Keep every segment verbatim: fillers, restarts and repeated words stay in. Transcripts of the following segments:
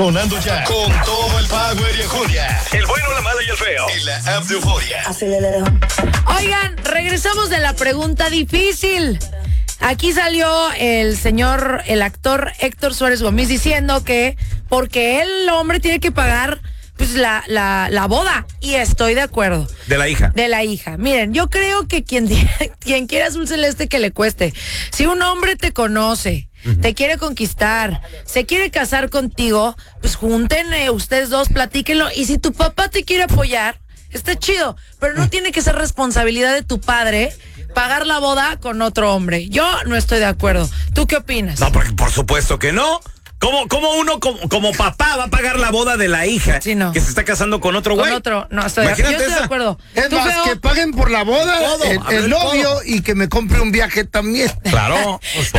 Sonando ya con todo el power y enjundia. El bueno, la mala y el feo. En la app de Euforia. Así le dejo. Oigan, regresamos de la pregunta difícil. Aquí salió el señor, el actor Héctor Suárez Gómez diciendo que porque el hombre tiene que pagar pues la, la, la boda. Y estoy de acuerdo. De la hija. De la hija. Miren, yo creo que quien, quien quiera azul celeste que le cueste. Si un hombre te conoce, uh-huh. te quiere conquistar, se quiere casar contigo, pues junten eh, ustedes dos, platíquenlo. Y si tu papá te quiere apoyar, está chido, pero no tiene que ser responsabilidad de tu padre pagar la boda con otro hombre. Yo no estoy de acuerdo. ¿Tú qué opinas? No, porque por supuesto que no. ¿Cómo, cómo uno como, como papá va a pagar la boda de la hija sí, no. que se está casando con otro güey? Con otro, no, estoy, yo estoy de acuerdo. Es más, feo? que paguen por la boda todo, el, el novio todo. Y que me compre un viaje también. Claro.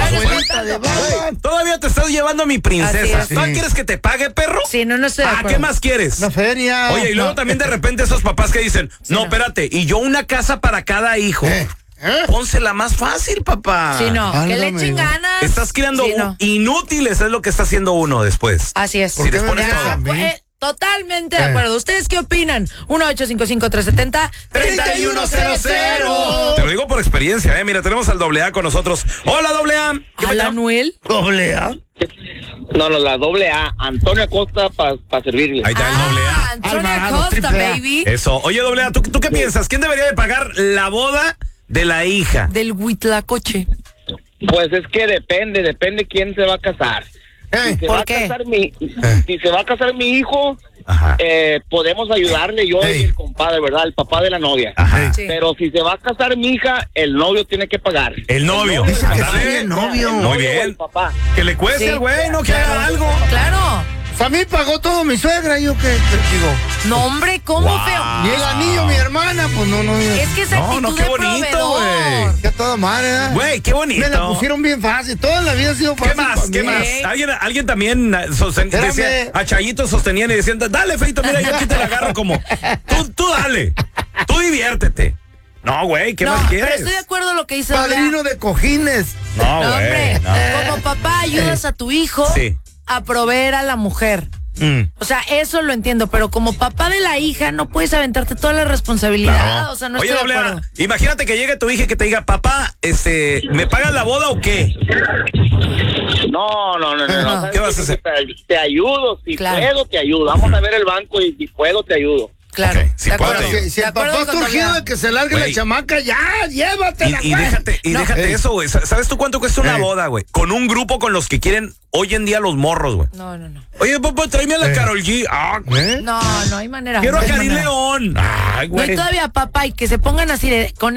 Wey, todavía te estás llevando a mi princesa. ¿No sí. quieres que te pague, perro? Sí, no, no estoy de acuerdo. ¿A qué más quieres? La feria. Oye, y luego no. también de repente esos papás que dicen, sí, no, no, espérate, y yo una casa para cada hijo. Eh. ¿Eh? Pónsela más fácil, papá. Sí, no, ah, que le echen ganas. Estás creando sí, no. inútiles, es lo que está haciendo uno después. Así es. Si les pones todo. Eh, totalmente de acuerdo. ¿Ustedes qué opinan? uno ocho cinco cinco, tres siete cero, tres uno cero cero. Te lo digo por experiencia, eh. Mira, tenemos al doble A con nosotros. Hola, doble A. Hola, Noel. Doble A. No, no, la doble A. Antonio Acosta para pa servirle. Ahí está ah, el doble A. Antonio Acosta, baby. Eso. Oye, doble A, ¿tú, ¿tú qué piensas? ¿Quién debería de pagar la boda de la hija? Del Huitlacoche. Pues es que depende, depende quién se va a casar. ¿Eh? Si se ¿Por va a qué? casar mi, si se va a casar mi hijo, eh, podemos ayudarle yo hey. y el compadre, ¿verdad? El papá de la novia. Ajá. Sí. Pero si se va a casar mi hija, el novio tiene que pagar. El novio. Dice que sí, el novio. Muy bien. El papá. Que le cueste al sí. güey, no que haga algo. Claro. A mí pagó todo mi suegra, yo qué te digo. No, hombre, ¿cómo wow. feo? Y el anillo, mi hermana, pues no, no. Es que esa actitud no, no, qué de bonito, güey. Qué toda madre, ¿eh? Güey, qué bonito. Me la pusieron bien fácil, toda la vida ha sido fácil. ¿Qué más? ¿Qué mí. más? Alguien, alguien también sosten, decía, a Chayito sostenían y decían, dale, Feito, mira, yo aquí te la agarro como, tú, tú dale, tú diviértete. No, güey, ¿qué no, más quieres? Pero estoy de acuerdo en lo que dice Padrino de cojines. No, no güey. hombre, No. como papá ayudas a tu hijo sí. a proveer a la mujer. Mm. O sea, eso lo entiendo, pero como papá de la hija no puedes aventarte toda la responsabilidad. No. O sea, no Oye, estoy de doble acuerdo. A, imagínate que llegue tu hija y que te diga, papá, este, ¿me pagas la boda o qué? No, no, no, no. no. ¿Qué vas a hacer? Te, te ayudo, si claro. puedo te ayudo. Vamos a ver el banco y si puedo te ayudo. Claro, okay, si de acuerdo. puedo, Si, si el papá está urgido de que se largue wey. la chamaca, ya, llévatela. Y, y déjate, y no. déjate Ey. eso, güey. ¿Sabes tú cuánto cuesta una Ey. boda, güey? Con un grupo con los que quieren hoy en día los morros, güey. No, no, no. Oye, papá, tráeme a la Ey. Karol G. Ah, ¿Eh? No, no hay manera. quiero no a hay Karim manera. León. Ay, No, y güey. todavía papá y que se pongan así de con